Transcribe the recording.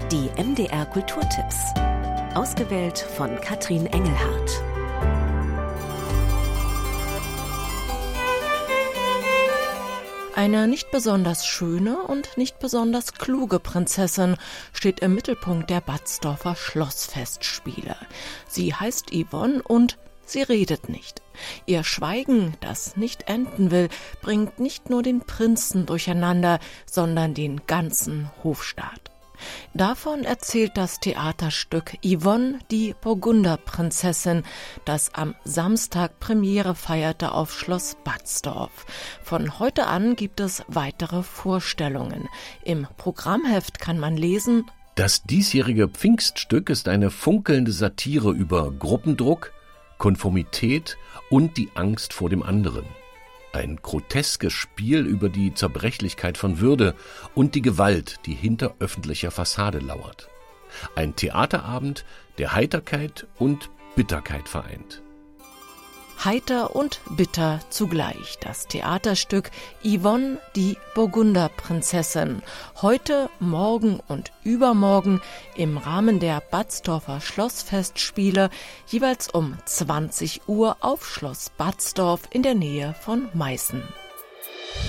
Die MDR Kulturtipps. Ausgewählt von Katrin Engelhardt. Eine nicht besonders schöne und nicht besonders kluge Prinzessin steht im Mittelpunkt der Batzdorfer Schlossfestspiele. Sie heißt Yvonne und sie redet nicht. Ihr Schweigen, das nicht enden will, bringt nicht nur den Prinzen durcheinander, sondern den ganzen Hofstaat. Davon erzählt das Theaterstück Yvonne, die Burgunderprinzessin, das am Samstag Premiere feierte auf Schloss Batzdorf. Von heute an gibt es weitere Vorstellungen. Im Programmheft kann man lesen: Das diesjährige Pfingststück ist eine funkelnde Satire über Gruppendruck, Konformität und die Angst vor dem anderen. Ein groteskes Spiel über die Zerbrechlichkeit von Würde und die Gewalt, die hinter öffentlicher Fassade lauert. Ein Theaterabend, der Heiterkeit und Bitterkeit vereint. Heiter und bitter zugleich. Das Theaterstück Yvonne, die Burgunderprinzessin. Heute, morgen und übermorgen im Rahmen der Batzdorfer Schlossfestspiele, jeweils um 20 Uhr auf Schloss Batzdorf in der Nähe von Meißen.